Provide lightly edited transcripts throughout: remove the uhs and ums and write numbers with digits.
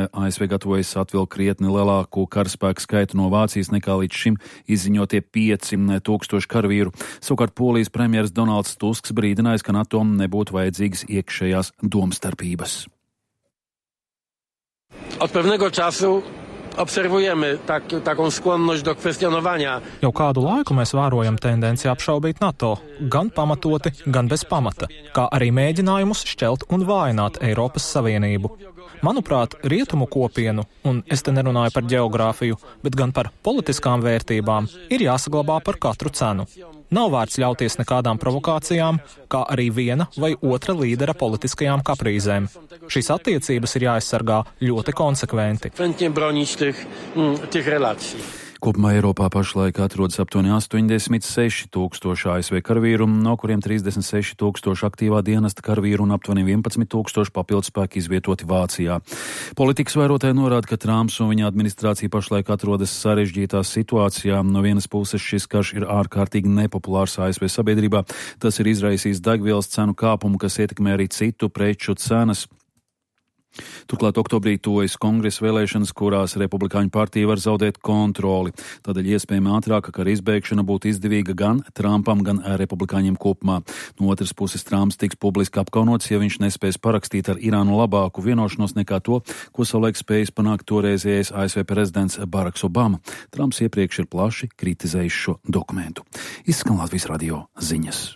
ASV gatavojas atvilkt krietni lielāku karaspēku skaitu no Vācijas nekā līdz šim izziņotie 5,000 karavīru. Savukārt Polijas premjeras Donalds Tusks brīdinājis, ka NATO nebūtu vajadzīgas iekšējās domstarpības. Od pewnego czasu obserwujemy taką skłonność do kwestionowania. Jau kādu laiku mēs vērojam tendenci apšaubīt NATO, gan pamatoti, gan bez pamata, kā arī mēģinājumus šķelt un vājināt Eiropas Savienību. Manuprāt, rietumu kopienu, un es te nerunāju par ģeogrāfiju, bet gan par politiskām vērtībām, ir jāsaglabā par katru cenu. Nav vērts ļauties nekādām provokācijām, kā arī viena vai otra līdera politiskajām kaprīzēm. Šīs attiecības ir jāaizsargā ļoti konsekventi. Kopumā Eiropā pašlaik atrodas aptuveni 86,000 ASV karavīru, no kuriem 36,000 aktīvā dienesta karavīru un aptuveni 11,000 papildspēki izvietoti Vācijā. Politikas vērotāji norāda, ka Trumps un viņa administrācija pašlaik atrodas sarežģītā situācijā. No vienas puses šis karš ir ārkārtīgi nepopulārs ASV sabiedrībā. Tas ir izraisījis degvielas cenu kāpumu, kas ietekmē arī citu preču cenas. Turklāt oktobrī tuvojas kongresa vēlēšanas, kurās republikāņu partija var zaudēt kontroli. Tādēļ iespējami ātrāka kara izbeigšana būtu izdevīga gan Trumpam, gan republikāņiem kopumā. No otras puses Trumps tiks publiski apkaunots, ja viņš nespēs parakstīt ar Irānu labāku vienošanos nekā to, ko savulaik spējis panākt toreizējais ASV prezidents Baraks Obama. Trumps iepriekš ir plaši kritizējis šo dokumentu. Izskan Latvijas radio ziņas.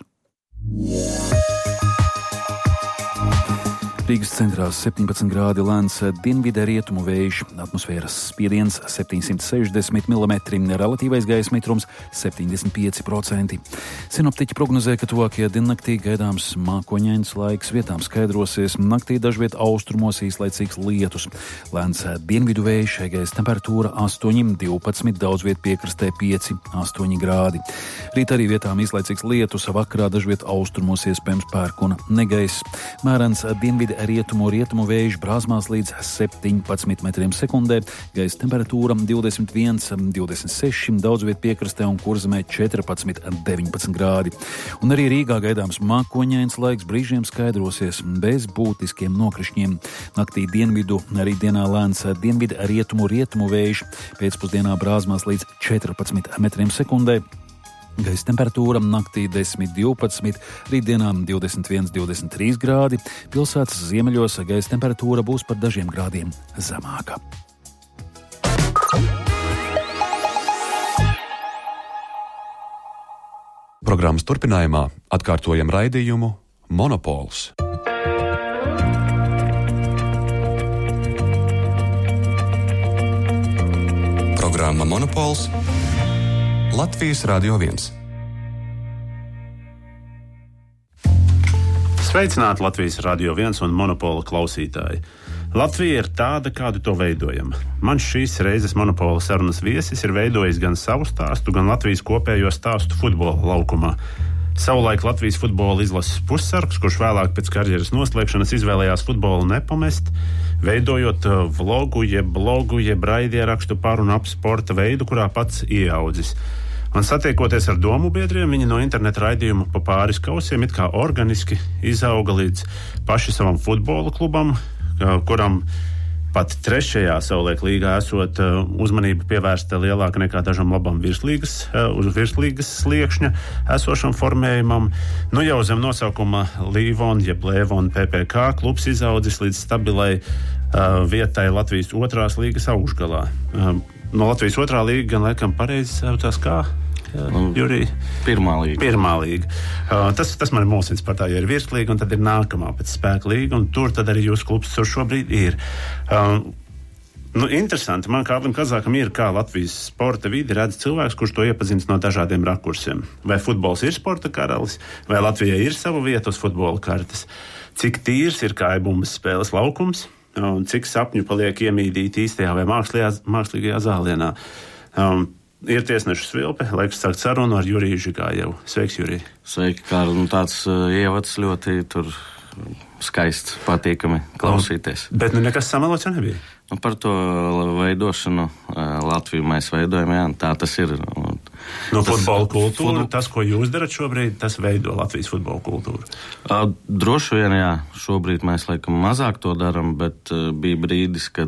Rīgas centrā 17 grādi lēns dienvidē rietumu vējš, atmosfēras spiediens 760 mm, relatīvais gaisa mitrums 75%. Sinoptiķi prognozē, ka tuvākajā diennaktī gaidāms mākoņains laiks, vietām skaidrosies, naktī dažviet austrumos īslaicīgs lietus. Lēns dienvidu vējš, gaisa temperatūra 8,12, daudzviet piekrastē 5,8 grādi. Rīt arī vietām īslaicīgs lietus, vakarā dažviet austrumos iespējams pērkona negaiss. Mērens dienvidu rietumu vējš brāzmās līdz 17 metriem sekundē, gaisa temperatūra 21, 26, daudzviet piekrastē un Kurzemē 14, 19 grādi. Un arī Rīgā gaidāms mākoņains laiks, brīžiem skaidrosies bez būtiskiem nokrišņiem. Naktī dienvidu, arī dienā lēns dienvidu rietumu vējš, pēcpusdienā brāzmās līdz 14 metriem sekundē. Gaisa temperatūra naktī 10, 12, rītdienā 21, 23 grādi. Pilsētas ziemeļos gaisa temperatūra būs par dažiem grādiem zemāka. Programmas turpinājumā atkārtojam raidījumu Monopols. Programma Monopols Latvijas Radio 1. Sveicināti Latvijas Radio 1 un Monopola klausītāji. Latvija ir tāda, kādu to veidojam. Man šīs reizes Monopola sarunas viesis ir veidojis gan savu stāstu, gan Latvijas kopējo stāstu futbola laukumā. Savulaik Latvijas futbola izlases pussargs, kurš vēlāk pēc karjeras noslēgšanas izvēlējās futbolu nepamest, veidojot vlogu, jeb blogu, jeb raidierakstu par un ap sporta veidu, kurā pats ieaudzis. Un satiekoties ar domu biedriem, viņi no interneta raidījuma pa pāris kausiem it kā organiski izauga līdz paši savam futbola klubam, kuram pat trešajā savulaik līgā esot uzmanība pievērsta lielāka nekā dažam labam uz virslīgas sliekšņa esošam formējumam. Nu jau zem nosaukuma Līvon, jeb Lēvon PPK klubs izaudzis līdz stabilai vietai Latvijas otrās līgas augšgalā. No Latvijas otrā līga gan laikam pareizi saucās kā? Jurij? Pirmā līga. Tas man mulsins par tā, jo ir virslīga, un tad ir nākamā pēc spēka līga, un tur tad arī jūsu klubs tur šobrīd ir. Interesanti, man Kārlim Kazākam ir, kā Latvijas sporta vidi redz cilvēks, kurš to iepazīst no dažādiem rakursiem. Vai futbols ir sporta karalis, vai Latvijai ir sava vieta uz futbola kartes, cik tīrs ir kājbumbas spēles laukums, un cik sapņu paliek iemīdīti īstajā vai mākslīgajā zālienā. Ir tiesneša Svilpe, laiks sākt sarunu ar Juriju Žigājevu. Sveiks, Jurij. Sveiki, Kārl. Tāds ievads ļoti tur skaists, patīkami klausīties. Bet nekas samelots jau nebija. Par to veidošanu Latviju mēs veidojam, jā, tā tas ir. Futbola kultūra, tas, ko jūs darat šobrīd, tas veido Latvijas futbola kultūru. Droši vien, jā. Šobrīd mēs laikam mazāk to daram, bet bija brīdis, kad